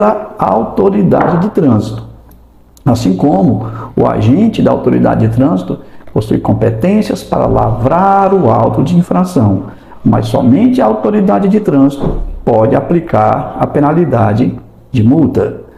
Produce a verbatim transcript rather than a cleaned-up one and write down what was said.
da autoridade de trânsito. Assim como o agente da autoridade de trânsito possui competências para lavrar o auto de infração, mas somente a autoridade de trânsito pode aplicar a penalidade de multa.